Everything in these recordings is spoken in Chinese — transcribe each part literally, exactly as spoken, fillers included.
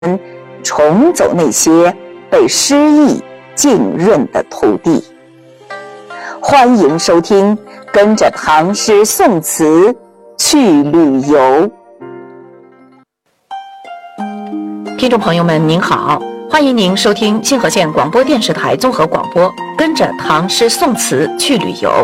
重走那些被诗意浸润的土地。欢迎收听，跟着唐诗宋词去旅游。 听众朋友们您好，欢迎您收听信和县广播电视台综合广播，跟着唐诗宋词去旅游。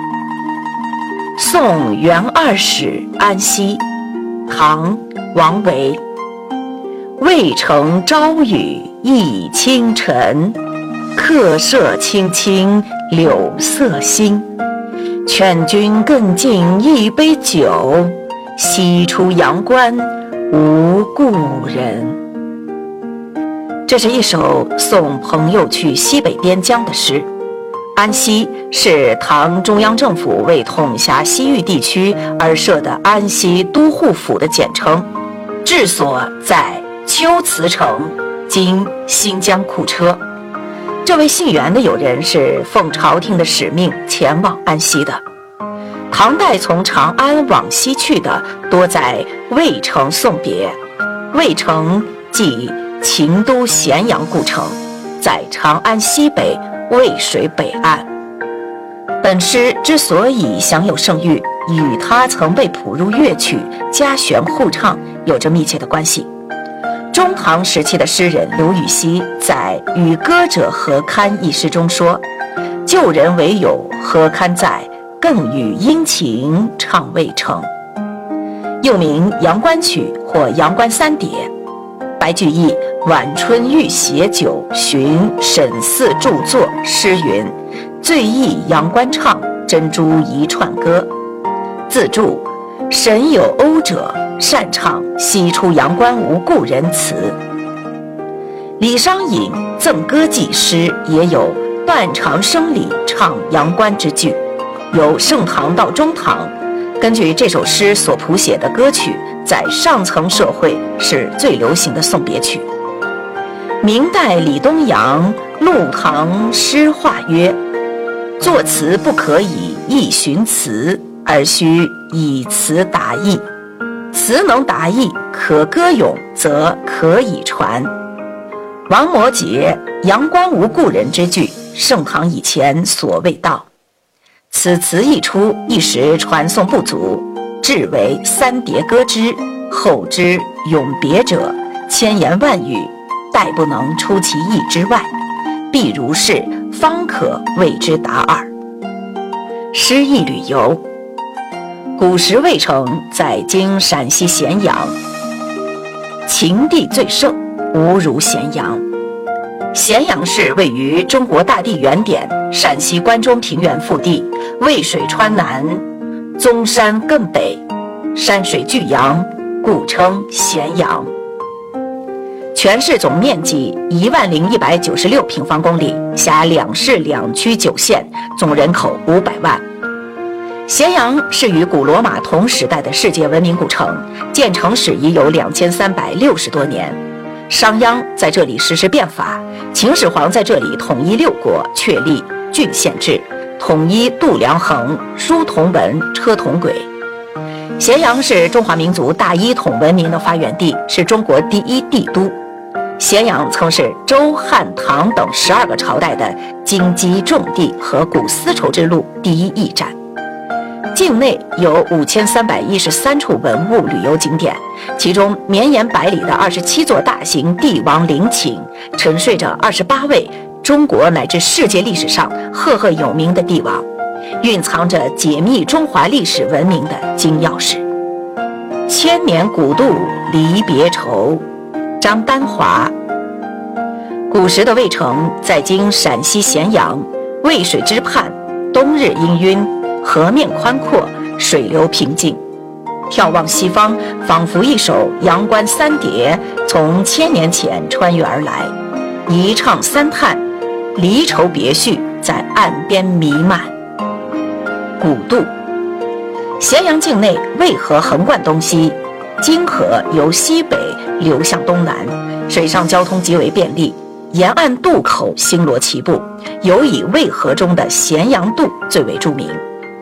送元二使安西，唐·王维。渭城朝雨浥轻尘，客舍青青柳色新。劝君更尽一杯酒，西出阳关无故人。这是一首送朋友去西北边疆的诗。安西是唐中央政府为统辖西域地区而设的安西都护府的简称，治所在龟兹城，今新疆库车。这位姓袁的友人是奉朝廷的使命前往安西的。唐代从长安往西去的多在渭城送别，渭城即秦都咸阳故城，在长安西北渭水北岸。本诗之所以享有盛誉，与他曾被谱入乐曲、家弦互唱有着密切的关系。中唐时期的诗人刘禹锡在《与歌者何堪》一诗中说：“旧人唯有何堪在，更与殷勤唱渭城。”又名《阳关曲》或《阳关三叠》。白居易《晚春遇携酒寻沈四著作》诗云：“醉忆阳关唱，珍珠一串歌。”自注：沈有讴者，擅唱西出阳关无故人词。李商隐《赠歌记》诗也有断肠声里唱阳关之句。由盛唐到中唐，根据这首诗所谱写的歌曲，在上层社会是最流行的送别曲。明代李东阳《陆唐诗话》曰：“作词不可以意寻词，而须以词达意。词能达意，可歌咏，则可以传。”王摩诘“阳关无故人”之句，盛唐以前所未到。此词一出，一时传颂不足，至为三叠歌之，后之咏别者，千言万语，殆不能出其意之外，必如是，方可谓之达耳。诗意旅游。古时渭城在今陕西咸阳，秦地最盛，无如咸阳。咸阳市位于中国大地原点陕西关中平原腹地，渭水川南，宗山艮北，山水俱扬，故称咸阳。全市总面积一万零一百九十六平方公里，辖两市两区九县，总人口五百万。咸阳是与古罗马同时代的世界文明古城，建成史已有两千三百六十多年。商鞅在这里实施变法，秦始皇在这里统一六国，确立郡县制，统一度量衡，书同文，车同轨。咸阳是中华民族大一统文明的发源地，是中国第一帝都。咸阳曾是周、汉、唐等十二个朝代的京畿重地和古丝绸之路第一驿站。境内有五千三百一十三处文物旅游景点，其中绵延百里的二十七座大型帝王陵寝，沉睡着二十八位中国乃至世界历史上赫赫有名的帝王，蕴藏着解密中华历史文明的金钥匙。千年古渡离别愁，张丹华。古时的渭城在今陕西咸阳，渭水之畔，冬日氤氲，河面宽阔，水流平静。眺望西方，仿佛一首阳关三叠从千年前穿越而来，一唱三叹，离愁别绪在岸边弥漫。古渡。咸阳境内渭河横贯东西，泾河由西北流向东南，水上交通极为便利，沿岸渡口星罗棋布，尤以渭河中的咸阳渡最为著名。渡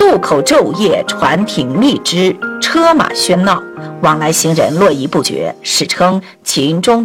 渡口昼夜船艇密支，车马喧闹，往来行人络绎不绝，史称秦中